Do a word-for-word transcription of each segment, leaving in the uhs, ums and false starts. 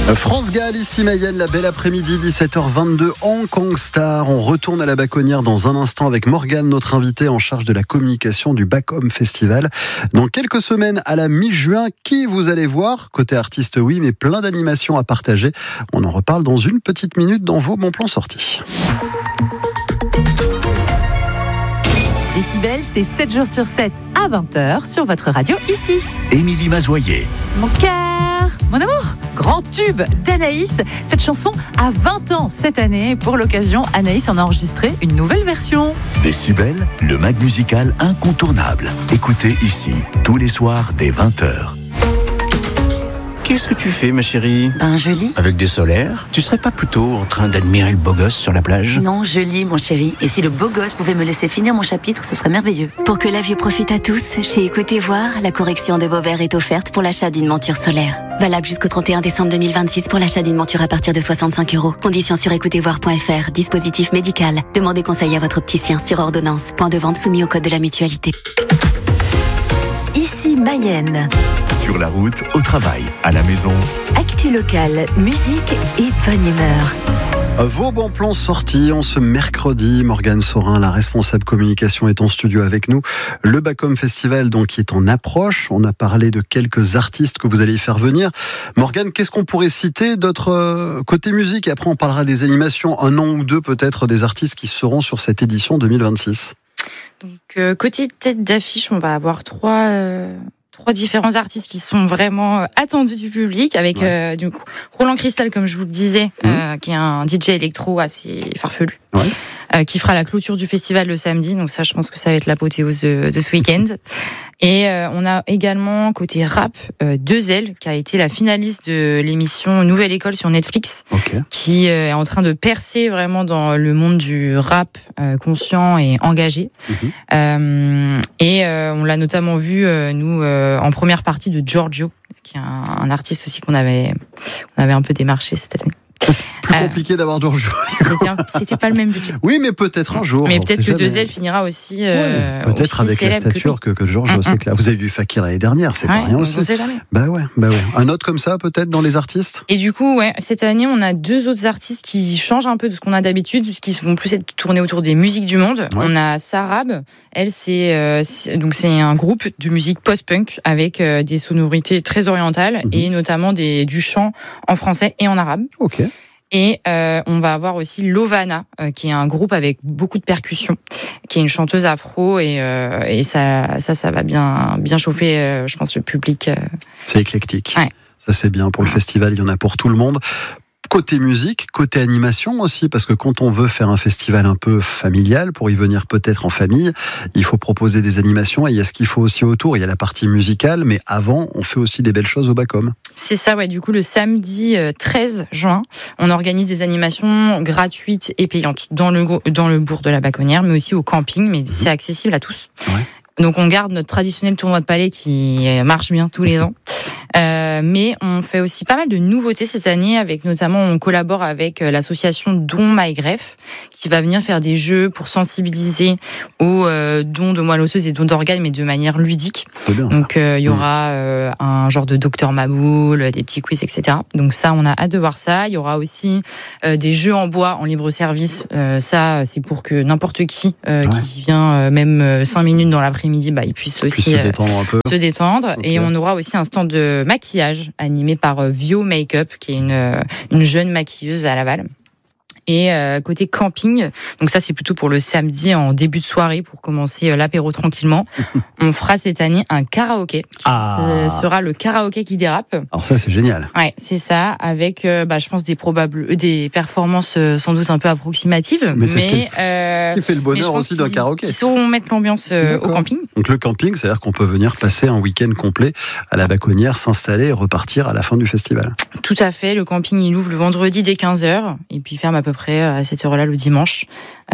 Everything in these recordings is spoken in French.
France Gall, ici Mayenne, la belle après-midi, dix-sept heures vingt-deux, Hong Kong Star. On retourne à la Baconnière dans un instant avec Morgane, notre invitée en charge de la communication du Back Home Festival. Dans quelques semaines, à la mi-juin, qui vous allez voir? Côté artiste, oui, mais plein d'animations à partager. On en reparle dans une petite minute dans vos bons plans sortis. Décibel, c'est sept jours sur sept à vingt heures sur votre radio ici. Émilie Mazoyer. Mon cœur, mon amour, grand tube d'Anaïs. Cette chanson a vingt ans cette année. Pour l'occasion, Anaïs en a enregistré une nouvelle version. Décibel, le mag musical incontournable. Écoutez ici, tous les soirs dès vingt heures. Qu'est-ce que tu fais, ma chérie? Ben, je lis. Avec des solaires? Tu serais pas plutôt en train d'admirer le beau gosse sur la plage? Non, je lis, mon chéri. Et si le beau gosse pouvait me laisser finir mon chapitre, ce serait merveilleux. Pour que la vue profite à tous, chez Écoutez Voir, la correction de vos verres est offerte pour l'achat d'une monture solaire. Valable jusqu'au trente et un décembre deux mille vingt-six pour l'achat d'une monture à partir de soixante-cinq euros. Conditions sur écoutez voir point f r. Dispositif médical. Demandez conseil à votre opticien sur ordonnance. Point de vente soumis au code de la mutualité. Ici Mayenne. Sur la route, au travail, à la maison. Actu locale, musique et bonne humeur. Vos bons plans sortis en ce mercredi. Morgane Saurin, la responsable communication, est en studio avec nous. Le Back Home Festival, donc, qui est en approche. On a parlé de quelques artistes que vous allez y faire venir. Morgane, qu'est-ce qu'on pourrait citer d'autres euh, côté musique? Et après, on parlera des animations, un an ou deux peut-être, des artistes qui seront sur cette édition deux mille vingt-six. Donc, euh, côté tête d'affiche, on va avoir trois... Euh... Trois différents artistes qui sont vraiment attendus du public, avec ouais. euh, du coup, Roland Cristal, comme je vous le disais, mmh. euh, qui est un D J électro assez farfelu, ouais. euh, qui fera la clôture du festival le samedi. Donc ça, je pense que ça va être l'apothéose de, de ce week-end. Et euh, on a également, côté rap, euh, deux L, qui a été la finaliste de l'émission Nouvelle École sur Netflix, okay. qui euh, est en train de percer vraiment dans le monde du rap euh, conscient et engagé. Mmh. Euh, et euh, on l'a notamment vu, euh, nous, euh, en première partie de Giorgio, qui est un, un artiste aussi qu'on avait, on avait un peu démarché cette année. Plus compliqué euh, d'avoir Giorgio. C'était, un, c'était pas le même budget. Oui, mais peut-être un jour. Mais peut-être que deux L finira aussi. Euh, oui, peut-être aussi avec la stature que, que, que Giorgio, mm-hmm. c'est clair. Vous avez vu Fakir l'année dernière, c'est ouais, pas rien aussi. On sait jamais. Bah ouais, bah ouais. Un autre comme ça, peut-être, dans les artistes? Et du coup, ouais, cette année, on a deux autres artistes qui changent un peu de ce qu'on a d'habitude, qui vont plus être tournés autour des musiques du monde. Ouais. On a Sarab. Elle, c'est, euh, c'est, donc c'est un groupe de musique post-punk avec euh, des sonorités très orientales mm-hmm. et notamment des, du chant en français et en arabe. Ok. Et euh, on va avoir aussi Lovana, euh, qui est un groupe avec beaucoup de percussions, qui est une chanteuse afro, et, euh, et ça, ça, ça va bien, bien chauffer, euh, je pense, le public. Euh... C'est éclectique. Ouais. Ça, c'est bien pour le festival. Il y en a pour tout le monde. Côté musique, côté animation aussi, parce que quand on veut faire un festival un peu familial, pour y venir peut-être en famille, il faut proposer des animations, et il y a ce qu'il faut aussi autour. Il y a la partie musicale, mais avant, on fait aussi des belles choses au Back Home. C'est ça, ouais. Du coup, le samedi treize juin, on organise des animations gratuites et payantes dans le, dans le bourg de la Baconnière, mais aussi au camping, mais mmh. c'est accessible à tous. Ouais. Donc, on garde notre traditionnel tournoi de palais qui marche bien tous les ans. Euh, mais on fait aussi pas mal de nouveautés cette année, avec notamment, on collabore avec l'association Don MyGreffe, qui va venir faire des jeux pour sensibiliser aux euh, dons de moelle osseuse et dons d'organes, mais de manière ludique. C'est bien, donc il euh, y aura euh, un genre de docteur Maboul, des petits quiz, et cetera. Donc ça, on a hâte de voir ça. Il y aura aussi euh, des jeux en bois en libre service. Euh, ça, c'est pour que n'importe qui euh, ouais. qui vient euh, même cinq minutes dans l'après-midi, bah, il puisse aussi se détendre un peu. Se détendre. Okay. Et on aura aussi un stand de maquillage animé par Vio Makeup, qui est une, une jeune maquilleuse à Laval. Et euh, côté camping, donc ça c'est plutôt pour le samedi en début de soirée pour commencer euh, l'apéro tranquillement. On fera cette année un karaoké qui ah. sera le karaoké qui dérape. Alors ça c'est génial. Ouais, c'est ça, avec euh, bah je pense des probables des performances euh, sans doute un peu approximatives, mais, c'est mais ce, qui, euh, ce qui fait le bonheur aussi d'un karaoké. Ils sauront mettre l'ambiance euh, au camping. Donc le camping, c'est-à-dire qu'on peut venir passer un week-end complet à la Baconnière, s'installer et repartir à la fin du festival. Tout à fait, le camping il ouvre le vendredi dès quinze heures et puis ferme à peu près à cette heure-là le dimanche.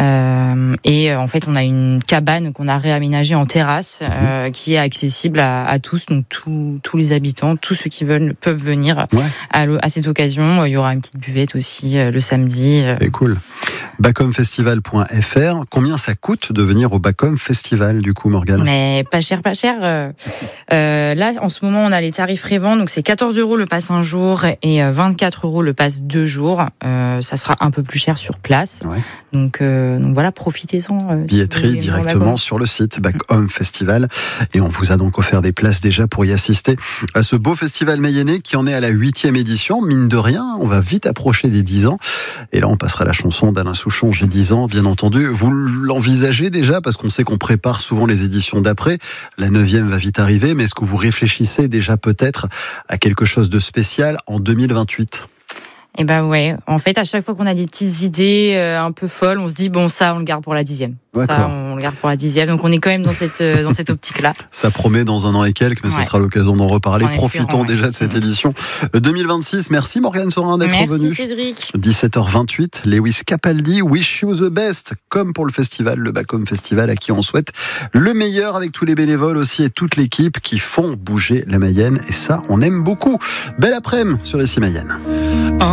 Euh, et en fait, on a une cabane qu'on a réaménagée en terrasse euh, qui est accessible à, à tous, donc tous, tous les habitants, tous ceux qui veulent peuvent venir ouais. à, à cette occasion. Il y aura une petite buvette aussi euh, le samedi. C'est cool. bacom festival point f r. Combien ça coûte de venir au Bacom Festival, du coup, Morgane ? Mais pas cher, pas cher. Euh, euh, là, en ce moment, on a les tarifs prévente, donc c'est quatorze euros le pass un jour et vingt-quatre euros le pass deux jours. Euh, ça sera un peu plus cher sur place. Ouais. Donc, euh, donc voilà, profitez-en. Euh, Billetterie si directement sur le site Bacom Festival. Et on vous a donc offert des places déjà pour y assister à ce beau festival mayennais qui en est à la huitième édition. Mine de rien, on va vite approcher des dix ans. Et là, on passera la chanson d'Alain Souchon, J'ai dix ans, bien entendu. Vous l'envisagez déjà, parce qu'on sait qu'on prépare souvent les éditions d'après. La neuvième va vite arriver, mais est-ce que vous réfléchissez déjà peut-être à quelque chose de spécial en deux mille vingt-huit ? Eh ben ouais, en fait, à chaque fois qu'on a des petites idées euh, un peu folles, on se dit, bon, ça, on le garde pour la dixième. D'accord. Ça, on le garde pour la dixième. Donc, on est quand même dans cette, euh, dans cette optique-là. Ça promet dans un an et quelques, mais Ouais. ça sera l'occasion d'en reparler. En Profitons espérant, ouais. déjà de cette édition deux mille vingt-six. Merci Morgane Sorin d'être Merci venue. Cédric. dix-sept heures vingt-huit, Lewis Capaldi, Wish You the Best, comme pour le festival, le Bacom Festival, à qui on souhaite le meilleur, avec tous les bénévoles aussi et toute l'équipe qui font bouger la Mayenne. Et ça, on aime beaucoup. Belle après-midi sur Ici Mayenne.